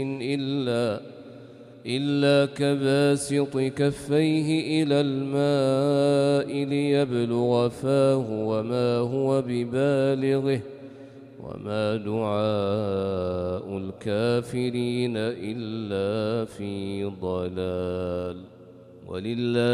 إلا كباسط كفيه إلى الماء ليبلغ فاه وما هو ببالغه وما دعاء الكافرين إلا في ضلال. ولله